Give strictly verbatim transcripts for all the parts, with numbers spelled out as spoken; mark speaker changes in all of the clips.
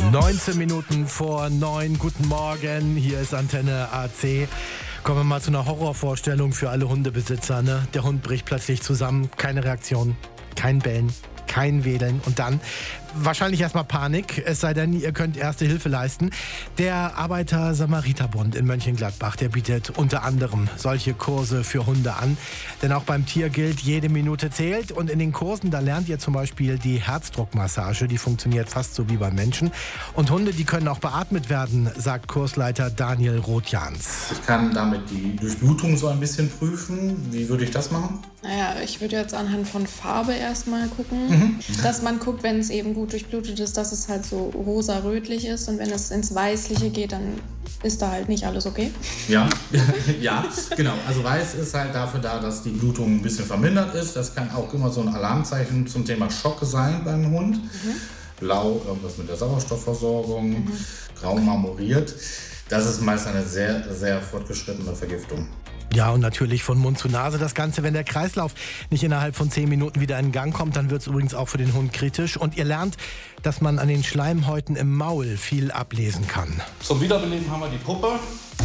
Speaker 1: neunzehn Minuten vor neun. Guten Morgen, hier ist Antenne A C. Kommen wir mal zu einer Horrorvorstellung für alle Hundebesitzer. Ne? Der Hund bricht plötzlich zusammen, keine Reaktion, kein Bellen, kein Wedeln und dann wahrscheinlich erstmal Panik, es sei denn, ihr könnt erste Hilfe leisten. Der Arbeiter-Samariter-Bund in Mönchengladbach, der bietet unter anderem solche Kurse für Hunde an. Denn auch beim Tier gilt, jede Minute zählt. Und in den Kursen, da lernt ihr zum Beispiel die Herzdruckmassage. Die funktioniert fast so wie beim Menschen. Und Hunde, die können auch beatmet werden, sagt Kursleiter Daniel Rothjans.
Speaker 2: Ich kann damit die Durchblutung so ein bisschen prüfen. Wie würde ich das machen?
Speaker 3: Naja, ich würde jetzt anhand von Farbe erstmal gucken,
Speaker 2: Mhm.
Speaker 3: dass man guckt, wenn es eben gut durchblutet ist, dass es halt so rosa-rötlich ist, und wenn es ins Weißliche geht, dann ist da halt nicht alles okay.
Speaker 2: Ja, ja, genau. Also weiß ist halt dafür da, dass die Blutung ein bisschen vermindert ist. Das kann auch immer so ein Alarmzeichen zum Thema Schock sein beim Hund. Mhm. Blau, irgendwas mit der Sauerstoffversorgung, mhm. grau marmoriert. Das ist meist eine sehr, sehr fortgeschrittene Vergiftung.
Speaker 1: Ja, und natürlich von Mund zu Nase das Ganze. Wenn der Kreislauf nicht innerhalb von zehn Minuten wieder in Gang kommt, dann wird es übrigens auch für den Hund kritisch. Und ihr lernt, dass man an den Schleimhäuten im Maul viel ablesen kann.
Speaker 4: Zum Wiederbeleben haben wir die Puppe.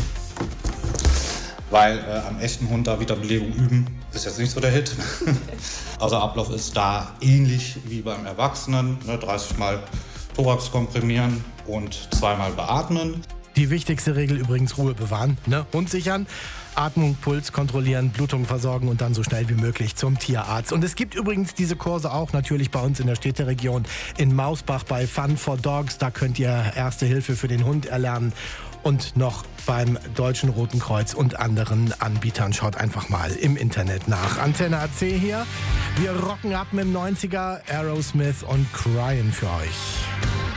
Speaker 4: Weil äh, am echten Hund da Wiederbelebung üben, ist jetzt nicht so der Hit. Also Ablauf ist da ähnlich wie beim Erwachsenen. Ne, dreißig Mal Thorax komprimieren und zweimal beatmen.
Speaker 1: Die wichtigste Regel übrigens: Ruhe bewahren, ne? Hund sichern, Atmung, Puls kontrollieren, Blutung versorgen und dann so schnell wie möglich zum Tierarzt. Und es gibt übrigens diese Kurse auch natürlich bei uns in der Städteregion in Mausbach bei Fun for Dogs. Da könnt ihr Erste Hilfe für den Hund erlernen. Und noch beim Deutschen Roten Kreuz und anderen Anbietern. Schaut einfach mal im Internet nach. Antenne A C hier. Wir rocken ab mit dem neunziger, Aerosmith und Cryin' für euch.